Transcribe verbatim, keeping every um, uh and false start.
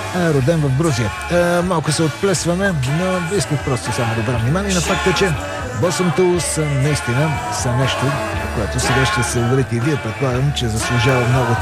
е роден в Грузия. Е, малко се отплесваме, но исках просто само да обърна внимание на факта, че Boston Tools наистина са нещо, което сега ще се уверите и вие. Предполагам, че заслужава много